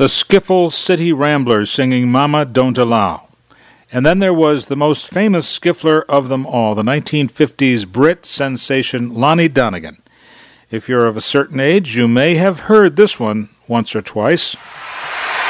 The Skiffle City Ramblers singing Mama Don't Allow. And then there was the most famous skiffler of them all, the 1950s Brit sensation Lonnie Donegan. If you're of a certain age, you may have heard this one once or twice.